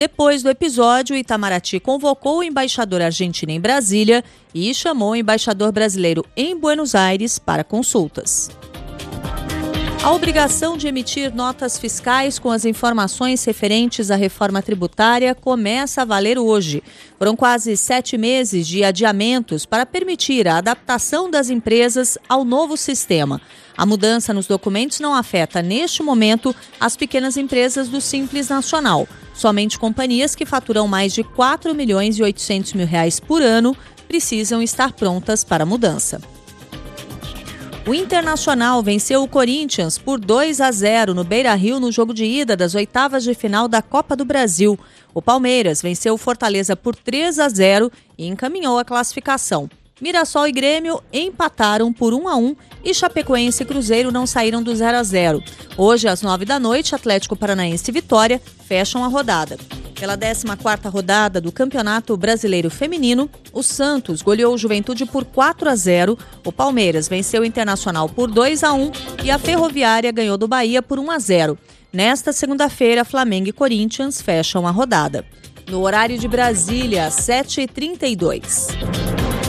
Depois do episódio, Itamaraty convocou o embaixador argentino em Brasília e chamou o embaixador brasileiro em Buenos Aires para consultas. A obrigação de emitir notas fiscais com as informações referentes à reforma tributária começa a valer hoje. Foram quase 7 meses de adiamentos para permitir a adaptação das empresas ao novo sistema. A mudança nos documentos não afeta, neste momento, as pequenas empresas do Simples Nacional. Somente companhias que faturam mais de R$ 4.800.000 por ano precisam estar prontas para a mudança. O Internacional venceu o Corinthians por 2-0 no Beira-Rio no jogo de ida das oitavas de final da Copa do Brasil. O Palmeiras venceu o Fortaleza por 3-0 e encaminhou a classificação. Mirassol e Grêmio empataram por 1-1 e Chapecoense e Cruzeiro não saíram do 0-0. Hoje, às 9h, Atlético Paranaense e Vitória fecham a rodada. Pela 14ª rodada do Campeonato Brasileiro Feminino, o Santos goleou o Juventude por 4-0, o Palmeiras venceu o Internacional por 2-1 e a Ferroviária ganhou do Bahia por 1-0. Nesta segunda-feira, Flamengo e Corinthians fecham a rodada. No horário de Brasília, 7h32.